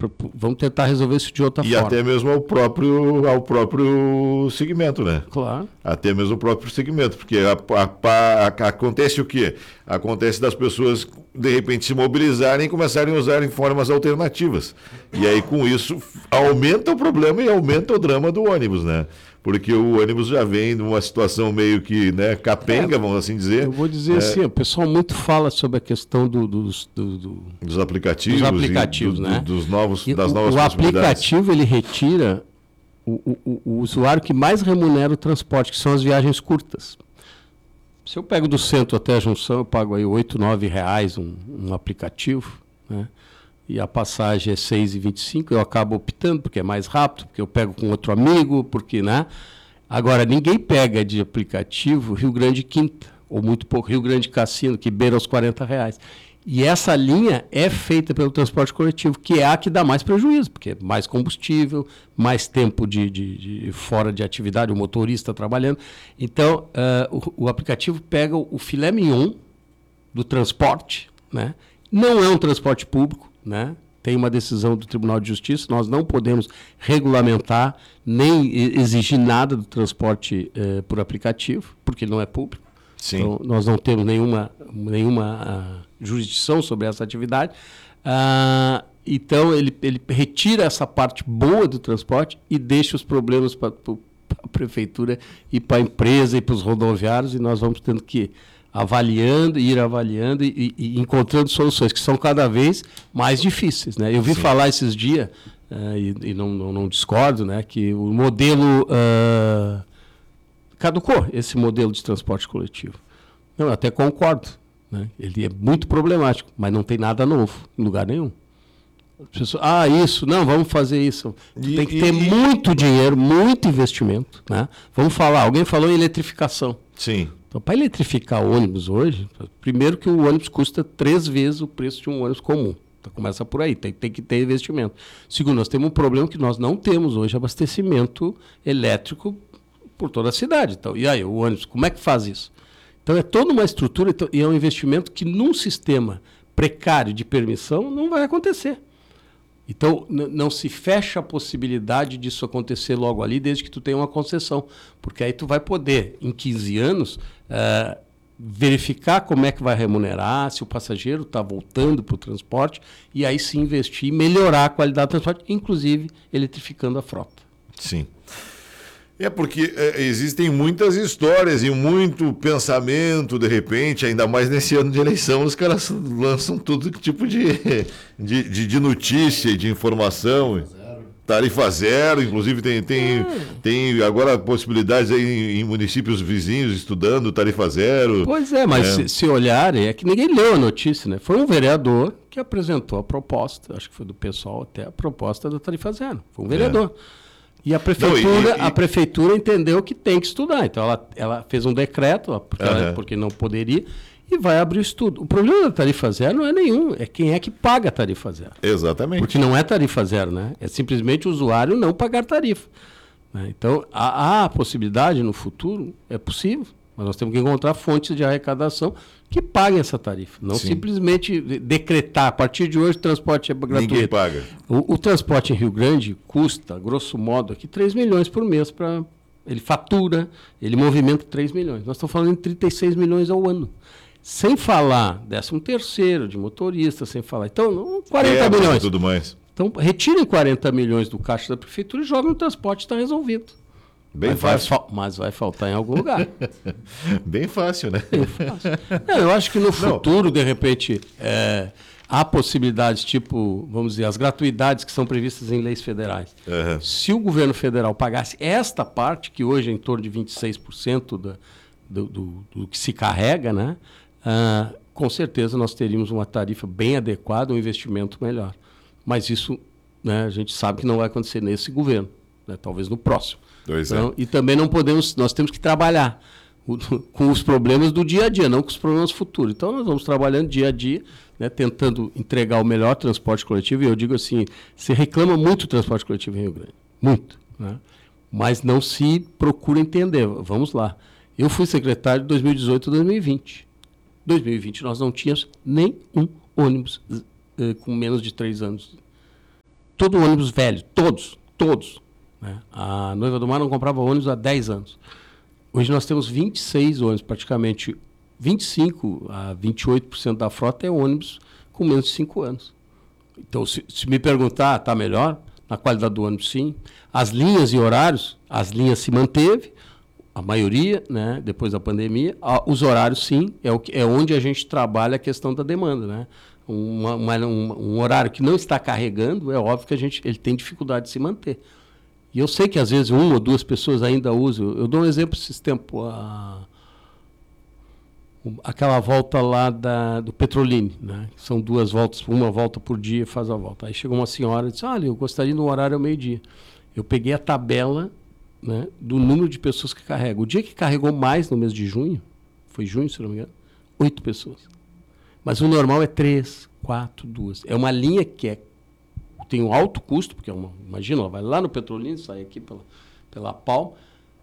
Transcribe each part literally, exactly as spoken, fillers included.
vamos tentar resolver isso de outra e forma. E até mesmo ao próprio, ao próprio segmento, né? Claro. Até mesmo o próprio segmento, porque a, a, a, acontece o quê? Acontece das pessoas, de repente, se mobilizarem e começarem a usar em formas alternativas. E aí, com isso, aumenta o problema e aumenta o drama do ônibus, né? Porque o ônibus já vem numa situação meio que, né, capenga, é, vamos assim dizer. Eu vou dizer é, assim, o pessoal muito fala sobre a questão do, dos, do, do, dos aplicativos, dos aplicativos, do, né? Do, dos novos, e das o, novas o possibilidades. O aplicativo, ele retira o, o, o usuário que mais remunera o transporte, que são as viagens curtas. Se eu pego do centro até a junção, eu pago aí oito, nove reais um, um aplicativo, né? E a passagem é seis reais e vinte e cinco centavos, eu acabo optando, porque é mais rápido, porque eu pego com outro amigo, porque, né? Agora, ninguém pega de aplicativo Rio Grande Quinta, ou muito pouco Rio Grande Cassino, que beira os quarenta reais. E essa linha é feita pelo transporte coletivo, que é a que dá mais prejuízo, porque é mais combustível, mais tempo de, de, de fora de atividade, o motorista trabalhando. Então, uh, o, o aplicativo pega o, o filé mignon do transporte, né? Não é um transporte público, né? Tem uma decisão do Tribunal de Justiça, nós não podemos regulamentar nem exigir nada do transporte eh, por aplicativo, porque ele não é público. Sim. Então, nós não temos nenhuma, nenhuma uh, jurisdição sobre essa atividade. Uh, então, ele, ele retira essa parte boa do transporte e deixa os problemas para a prefeitura e para a empresa e para os rodoviários, e nós vamos tendo que avaliando, ir avaliando e, e encontrando soluções que são cada vez mais difíceis, né? Eu vi Sim. falar esses dias, uh, e, e não, não, não discordo, né, que o modelo uh, caducou, esse modelo de transporte coletivo. Eu até concordo, né? Ele é muito problemático, mas não tem nada novo em lugar nenhum. As pessoas, ah, isso, não, vamos fazer isso. E, tem que ter e, muito dinheiro, muito investimento, né? Vamos falar, alguém falou em eletrificação. Sim. Então, para eletrificar o ônibus hoje, primeiro que o ônibus custa três vezes o preço de um ônibus comum. Então, começa por aí, tem, tem que ter investimento. Segundo, nós temos um problema que nós não temos hoje, abastecimento elétrico por toda a cidade. Então, e aí, o ônibus, como é que faz isso? Então, é toda uma estrutura então, e é um investimento que num sistema precário de permissão não vai acontecer. Então, n- não se fecha a possibilidade disso acontecer logo ali, desde que tu tenha uma concessão. Porque aí tu vai poder, em quinze anos, uh, verificar como é que vai remunerar, se o passageiro está voltando para o transporte, e aí sim investir e melhorar a qualidade do transporte, inclusive eletrificando a frota. Sim. É porque é, existem muitas histórias e muito pensamento, de repente, ainda mais nesse ano de eleição, os caras lançam todo tipo de, de, de, de notícia e de informação. Zero. Tarifa zero, inclusive tem, tem, é. tem agora possibilidades aí em, em municípios vizinhos estudando tarifa zero. Pois é, mas é. Se, se olharem, é que ninguém leu a notícia, né? Foi um vereador que apresentou a proposta, acho que foi do pessoal até a proposta da tarifa zero. Foi um vereador. É. E a prefeitura, não, e, e, a prefeitura entendeu que tem que estudar. Então, ela, ela fez um decreto, porque, uhum. ela, porque não poderia, e vai abrir o estudo. O problema da tarifa zero não é nenhum, é quem é que paga a tarifa zero. Exatamente. Porque não é tarifa zero, né? É simplesmente o usuário não pagar tarifa. Né? Então, há, há a possibilidade no futuro, é possível, mas nós temos que encontrar fontes de arrecadação que paguem essa tarifa. Não Sim. simplesmente decretar, a partir de hoje o transporte é gratuito. Ninguém paga. O, o transporte em Rio Grande custa, grosso modo, aqui três milhões por mês. Pra, ele fatura, ele movimenta três milhões. Nós estamos falando de trinta e seis milhões ao ano. Sem falar décimo terceiro de motorista, sem falar. Então, quarenta é, milhões. Tudo mais. Então, retirem quarenta milhões do caixa da prefeitura e joguem no transporte, está resolvido. Bem mas fácil. Vai, mas vai faltar em algum lugar. Bem fácil, né? Bem fácil. Não, eu acho que no futuro, Não. de repente, é, há possibilidades, tipo, vamos dizer, as gratuidades que são previstas em leis federais. Uhum. Se o governo federal pagasse esta parte, que hoje é em torno de vinte e seis por cento da, do, do, do que se carrega, né? Uh, com certeza nós teríamos uma tarifa bem adequada, um investimento melhor. Mas isso, né, a gente sabe que não vai acontecer nesse governo, né, talvez no próximo. Então, é. E também não podemos, nós temos que trabalhar o, com os problemas do dia a dia, não com os problemas futuros. Então nós vamos trabalhando dia a dia, né, tentando entregar o melhor transporte coletivo. E eu digo assim, se reclama muito o transporte coletivo em Rio Grande, muito, né? Mas não se procura entender. Vamos lá. Eu fui secretário de dois mil e dezoito a dois mil e vinte. Em dois mil e vinte nós não tínhamos nenhum ônibus eh, com menos de três anos. todo ônibus velho, todos, todos. Né? A Noiva do Mar não comprava ônibus há dez anos. Hoje nós temos vinte e seis ônibus, praticamente vinte e cinco a vinte e oito por cento da frota é ônibus com menos de cinco anos. Então, se, se me perguntar, está melhor? Na qualidade do ônibus, sim. As linhas e horários, as linhas se manteve, a maioria, né, depois da pandemia. A, os horários, sim, é, o que, é onde a gente trabalha a questão da demanda. Né? Uma, uma, um, um horário que não está carregando, é óbvio que a gente, ele tem dificuldade de se manter. E eu sei que às vezes uma ou duas pessoas ainda usam. Eu dou um exemplo esses tempos. A, aquela volta lá da, do Petrolini, né? São duas voltas, uma volta por dia faz a volta. Aí chegou uma senhora e disse, olha, eu gostaria no horário ao meio-dia. Eu peguei a tabela, né, do número de pessoas que carregam. O dia que carregou mais no mês de junho, foi junho, se não me engano, oito pessoas. Mas o normal é três, quatro, duas. É uma linha que é, tem um alto custo, porque é uma, imagina, ela vai lá no Petrolini, sai aqui pela, pela Pau,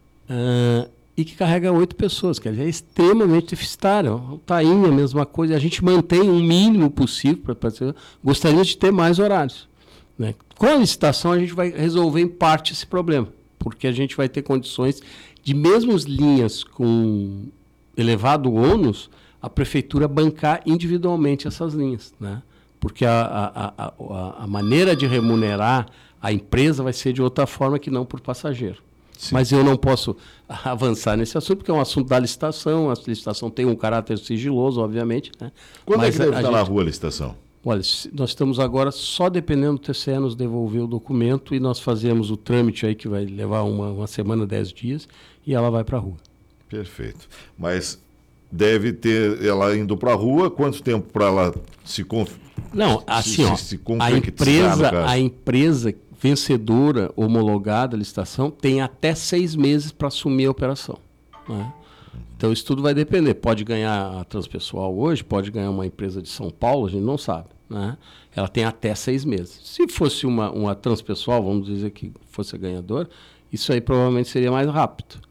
uh, e que carrega oito pessoas, que é extremamente deficitário. O Tainha, a mesma coisa. A gente mantém o mínimo possível, pra, pra ser, gostaria de ter mais horários. Né? Com a licitação, a gente vai resolver em parte esse problema, porque a gente vai ter condições de, mesmo as linhas com elevado ônus, a prefeitura bancar individualmente essas linhas, né? Porque a, a, a, a maneira de remunerar a empresa vai ser de outra forma que não por passageiro. Sim. Mas eu não posso avançar nesse assunto, porque é um assunto da licitação, a licitação tem um caráter sigiloso, obviamente. Né? Quando Mas é que deve a, a estar gente... na rua a licitação? Olha, nós estamos agora só dependendo do T C E nos devolver o documento e nós fazemos o trâmite aí que vai levar uma, uma semana, dez dias, e ela vai para a rua. Perfeito. Mas deve ter ela indo para a rua, quanto tempo para ela se conf... Não, assim, se, ó, se, se a empresa, a empresa vencedora homologada a licitação tem até seis meses para assumir a operação. Né? Então isso tudo vai depender. Pode ganhar a Transpessoal hoje, pode ganhar uma empresa de São Paulo, a gente não sabe. Né? Ela tem até seis meses. Se fosse uma, uma Transpessoal, vamos dizer que fosse a ganhadora, isso aí provavelmente seria mais rápido.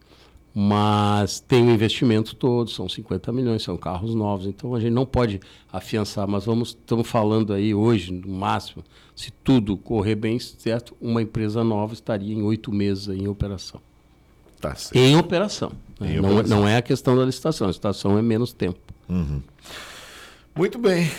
Mas tem o investimento todo, são cinquenta milhões, são carros novos, então a gente não pode afiançar, mas vamos, estamos falando aí hoje, no máximo, se tudo correr bem, certo, uma empresa nova estaria em oito meses aí em operação. Tá certo. Em operação. Né? Em não, operação. Não é a questão da licitação, a licitação é menos tempo. Uhum. Muito bem.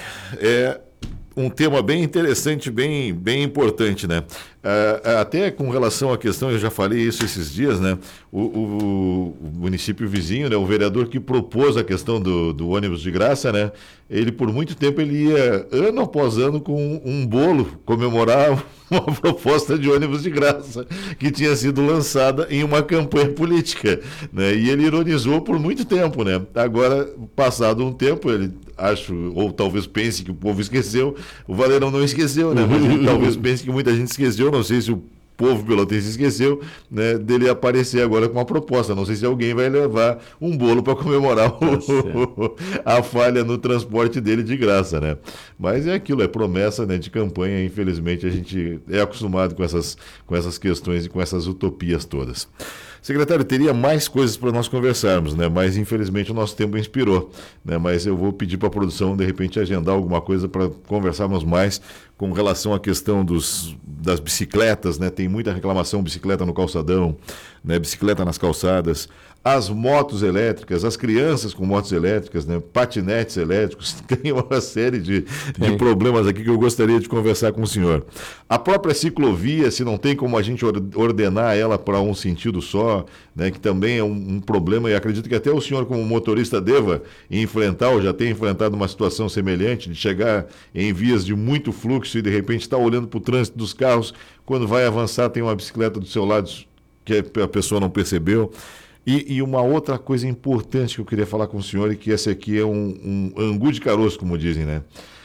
É um tema bem interessante, bem, bem importante, né? Uh, até com relação à questão, eu já falei isso esses dias, né? O, o, o município vizinho, né? O vereador que propôs a questão do, do ônibus de graça, né? Ele, por muito tempo, ele ia, ano após ano, com um bolo comemorar uma proposta de ônibus de graça que tinha sido lançada em uma campanha política, né? E ele ironizou por muito tempo, né? Agora, passado um tempo, ele acho, ou talvez pense que o povo esqueceu, o Valerão não esqueceu, né? Mas ele talvez pense que muita gente esqueceu, não sei se o povo pelotense esqueceu, né, dele aparecer agora com uma proposta. Não sei se alguém vai levar um bolo para comemorar o, a falha no transporte dele de graça, né? Mas é aquilo, é promessa, né, de campanha. Infelizmente a gente é acostumado com essas, com essas questões e com essas utopias todas. Secretário, teria mais coisas para nós conversarmos, né? Mas infelizmente o nosso tempo inspirou, né? Mas eu vou pedir para a produção, de repente, agendar alguma coisa para conversarmos mais com relação à questão dos, das bicicletas, né? Tem muita reclamação, bicicleta no calçadão, né? Bicicleta nas calçadas, as motos elétricas, as crianças com motos elétricas, né? Patinetes elétricos, tem uma série de, de problemas aqui que eu gostaria de conversar com o senhor. A própria ciclovia, se não tem como a gente ordenar ela para um sentido só, né? Que também é um, um problema, e acredito que até o senhor como motorista deva enfrentar, ou já tem enfrentado uma situação semelhante, de chegar em vias de muito fluxo e de repente estar olhando para o trânsito dos carros, quando vai avançar tem uma bicicleta do seu lado que a pessoa não percebeu. E, e uma outra coisa importante que eu queria falar com o senhor, e que esse aqui é um, um angu de caroço, como dizem, né?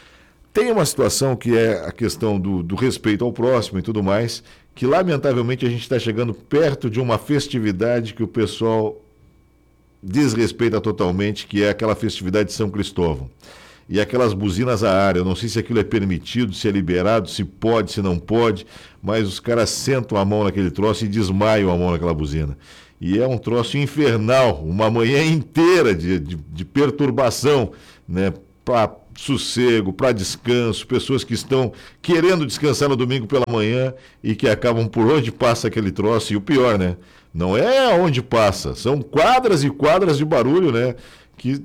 Tem uma situação que é a questão do, do respeito ao próximo e tudo mais, que lamentavelmente a gente está chegando perto de uma festividade que o pessoal desrespeita totalmente, que é aquela festividade de São Cristóvão. E aquelas buzinas a ar, eu não sei se aquilo é permitido, se é liberado, se pode, se não pode, mas os caras sentam a mão naquele troço e desmaiam a mão naquela buzina. E é um troço infernal, uma manhã inteira de, de, de perturbação, né, para sossego, para descanso, pessoas que estão querendo descansar no domingo pela manhã e que acabam por onde passa aquele troço. E o pior, né? Não é onde passa, são quadras e quadras de barulho, né? Que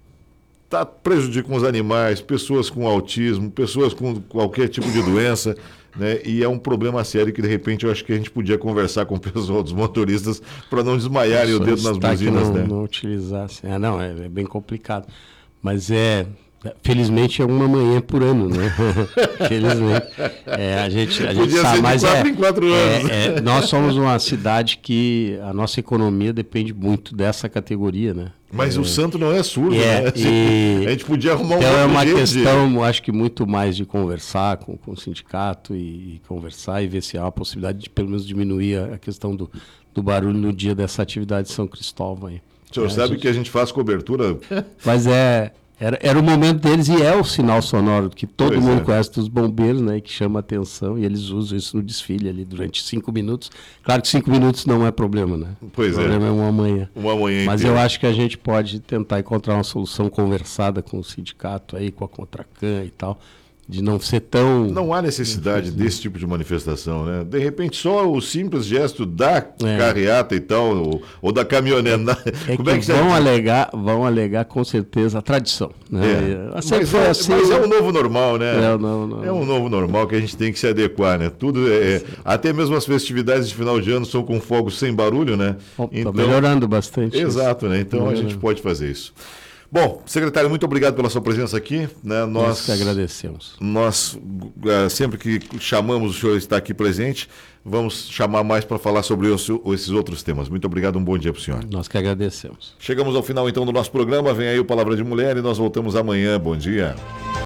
tá, prejudicam os animais, pessoas com autismo, pessoas com qualquer tipo de doença, né? E é um problema sério que, de repente, eu acho que a gente podia conversar com o pessoal dos motoristas para não desmaiarem o dedo nas buzinas, não, né? Não utilizassem. É, não, é, é bem complicado. Mas é... Felizmente é uma manhã por ano, né? Felizmente. É, a gente, a gente Podia sabe, ser de mas quatro é, em quatro anos. É, é, nós somos uma cidade que a nossa economia depende muito dessa categoria, né? Mas é, o santo não é surdo, é, né? E, a gente podia arrumar um então é uma jeito questão, de... acho que muito mais de conversar com, com o sindicato e, e conversar e ver se há a possibilidade de pelo menos diminuir a, a questão do, do barulho no dia dessa atividade de São Cristóvão aí. O senhor é, sabe gente... que a gente faz cobertura... Mas é... Era, era o momento deles e é o sinal sonoro que todo Pois mundo é. conhece dos bombeiros, né? Que chama atenção e eles usam isso no desfile ali durante cinco minutos. Claro que cinco minutos não é problema, né? Pois o problema é. é uma manhã. Uma manhã Mas inteira. eu acho que a gente pode tentar encontrar uma solução conversada com o sindicato aí, com a Contracan e tal, de não ser tão... Não há necessidade desse tipo de manifestação, né? De repente, só o simples gesto da É. carreata e tal, ou, ou da caminhoneta. É Como que, é que você... vão, alegar, vão alegar com certeza a tradição. Né? É. Sempre Mas, foi é, assim. mas é um novo normal, né? É, não, não, É um novo normal que a gente tem que se adequar, né? Tudo é, até mesmo as festividades de final de ano são com fogos sem barulho, né? Bom, tá melhorando bastante. Exato, né? Então Melhorando. a gente pode fazer isso. Bom, secretário, muito obrigado pela sua presença aqui, né? Nós, Nós que agradecemos. Nós, uh, sempre que chamamos o senhor está aqui presente, vamos chamar mais para falar sobre os, esses outros temas. Muito obrigado, um bom dia para o senhor. Nós que agradecemos. Chegamos ao final então do nosso programa, vem aí o Palavra de Mulher e nós voltamos amanhã. Bom dia.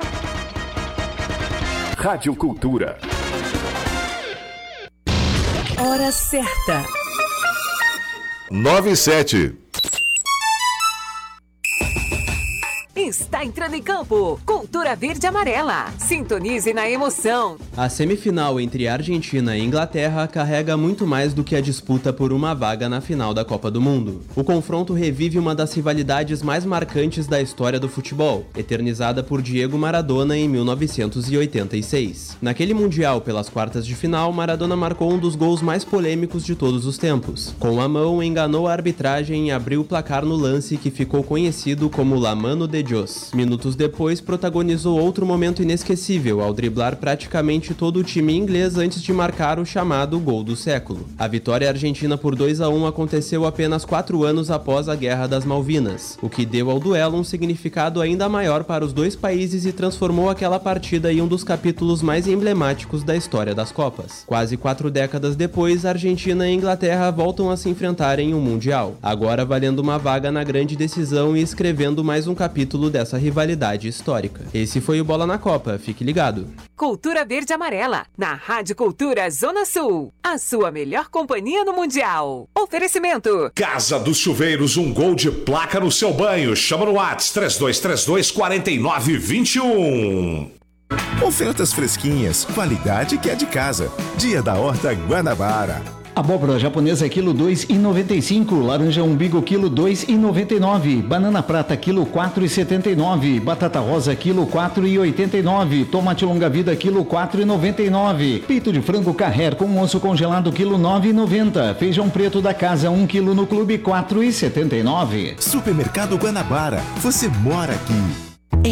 Rádio Cultura. Hora certa. nove e sete. Está entrando em campo. Cultura Verde e Amarela. Sintonize na emoção. A semifinal entre Argentina e Inglaterra carrega muito mais do que a disputa por uma vaga na final da Copa do Mundo. O confronto revive uma das rivalidades mais marcantes da história do futebol, eternizada por Diego Maradona em mil novecentos e oitenta e seis. Naquele Mundial, pelas quartas de final, Maradona marcou um dos gols mais polêmicos de todos os tempos. Com a mão, enganou a arbitragem e abriu o placar no lance que ficou conhecido como La Mano de Dios. Minutos depois, protagonizou outro momento inesquecível ao driblar praticamente todo o time inglês antes de marcar o chamado gol do século. A vitória argentina por dois a um aconteceu apenas quatro anos após a Guerra das Malvinas, o que deu ao duelo um significado ainda maior para os dois países e transformou aquela partida em um dos capítulos mais emblemáticos da história das Copas. Quase quatro décadas depois, Argentina e Inglaterra voltam a se enfrentar em um Mundial, agora valendo uma vaga na grande decisão e escrevendo mais um capítulo dessa rivalidade histórica. Esse foi o Bola na Copa, fique ligado. Cultura Verde e Amarela, na Rádio Cultura Zona Sul. A sua melhor companhia no Mundial. Oferecimento. Casa dos Chuveiros, um gol de placa no seu banho. Chama no WhatsApp três dois três dois, quatro nove dois um. Ofertas fresquinhas, qualidade que é de casa. Dia da Horta Guanabara. Abóbora japonesa quilo dois e noventa e cinco, laranja umbigo quilo dois e noventa e nove, banana prata quilo quatro e setenta e nove, batata rosa quilo quatro e oitenta e nove, tomate longa vida quilo quatro e noventa e nove, peito de frango Carrer com osso congelado quilo nove e noventa, feijão preto da casa um quilo no clube quatro e setenta e nove. Supermercado Guanabara, você mora aqui.